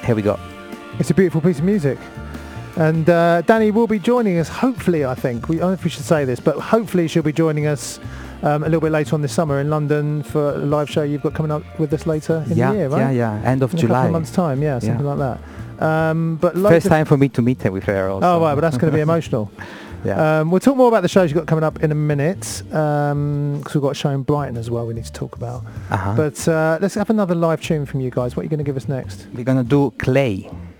Here we go. It's a beautiful piece of music. And Danny will be joining us, hopefully, I think. I don't know if we should say this, but hopefully she'll be joining us a little bit later on this summer in London for a live show you've got coming up with us later in the year, right? Yeah. End of in July. a couple of months' time, something like that. But First time for me to meet her with her also. Oh, right, but that's going to be emotional. Yeah. We'll talk more about the shows you've got coming up in a minute, because we've got a show in Brighton as well we need to talk about. Uh-huh. But let's have another live tune from you guys. What are you going to give us next? We're going to do Clay.